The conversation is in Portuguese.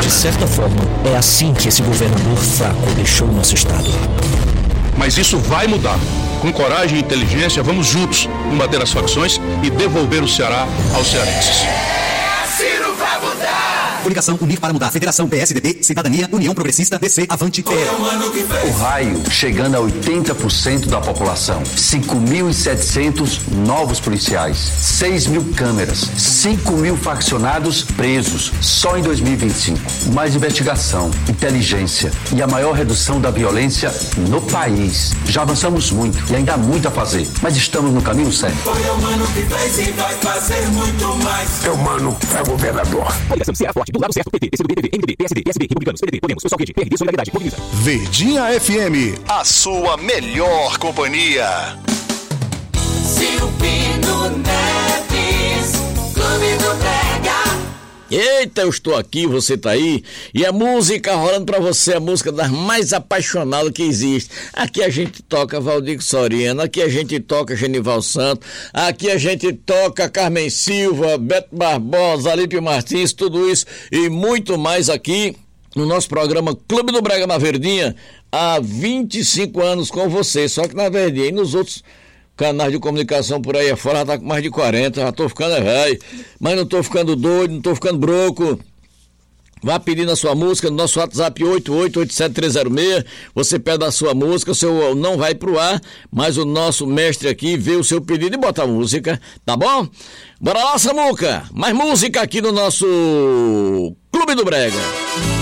De certa forma, é assim que esse governador fraco deixou o nosso estado. Mas isso vai mudar. Com coragem e inteligência, vamos juntos combater as facções e devolver o Ceará aos cearenses. Ciro vai mudar! Coligação Unir para Mudar. Federação PSDB, Cidadania, União Progressista, DC, Avante, O raio chegando a 80% da população. 5.700 novos policiais. 6.000 câmeras. 5.000 faccionados presos. Só em 2025. Mais investigação, inteligência e a maior redução da violência no país. Já avançamos muito e ainda há muito a fazer. Mas estamos no caminho certo. Foi o Mano que fez e vai fazer muito mais. É o Mano, é o governador. Coligação Ceará Forte, do lado certo, PT, PCdoB, MDB, PSD, PSB, Republicanos, PDT, Podemos, Pessoal Rede, PRD, Solidariedade, Portuguesa. Verdinha FM, a sua melhor companhia. Silvino Neves, Clube do Brega. Eita, eu estou aqui, você tá aí, e a música rolando pra você, a música das mais apaixonadas que existe. Aqui a gente toca Valdir Soriano, aqui a gente toca Genival Santos, aqui a gente toca Carmen Silva, Beto Barbosa, Alípio Martins, tudo isso e muito mais aqui no nosso programa Clube do Brega na Verdinha, há 25 anos com você, só que na Verdinha e nos outros canais de comunicação por aí afora, já tá com mais de 40, já tô ficando velho, mas não tô ficando doido, não tô ficando broco. Vá pedindo a sua música no nosso WhatsApp 8887-306, você pede a sua música, o seu não vai pro ar, mas o nosso mestre aqui vê o seu pedido e bota a música, tá bom? Bora lá, Samuca, mais música aqui no nosso Clube do Brega.